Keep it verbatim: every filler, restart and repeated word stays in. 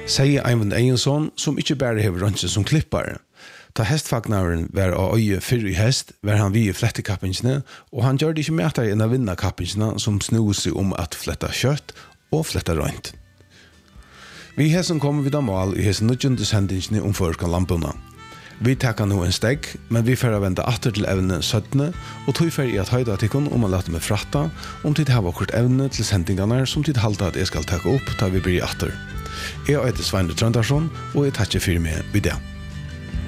Sier Eivind Egilson, som ikke bare hever røntgen som klippare. Ta hestfagnaren var av øye fyrr i hest, var han vi i flettekappingene, og han gjør det ikke mer enn å vinne kappingene som snur seg om at fletta kjøtt og fletta rønt. Vi hessen kommer vid mål i hessen nødgjende sendingene om førskan lampuna. Vi takker nå en steg, men vi får vente atter til evne syttende, og tog for i at høyda tikkun om å late meg fratta, om tid har akkurat evne til sendingene som tid halta at jeg skal takke opp, ta vi blir atter. Jeg heter Svein Trøndarsson, og jeg takker for meg vid det.